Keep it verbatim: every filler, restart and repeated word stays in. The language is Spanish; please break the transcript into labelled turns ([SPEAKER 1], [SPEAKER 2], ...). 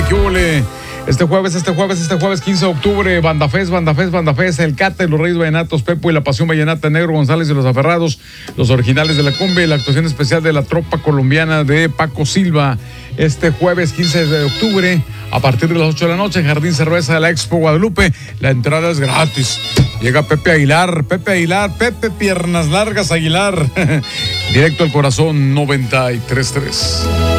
[SPEAKER 1] ¿qué huele? Este jueves, este jueves, este jueves quince de octubre, Banda Fest, Banda Fest, Banda Fest, El Cate, Los Reyes Vallenatos, Pepo y la Pasión Vallenata, Negro González y Los Aferrados, Los Originales de la Cumbia y la actuación especial de la Tropa Colombiana de Paco Silva. Este jueves quince de octubre, a partir de las ocho de la noche, en Jardín Cerveza de la Expo Guadalupe. La entrada es gratis. Llega Pepe Aguilar, Pepe Aguilar, Pepe Piernas Largas Aguilar. Directo al corazón, noventa y tres punto tres.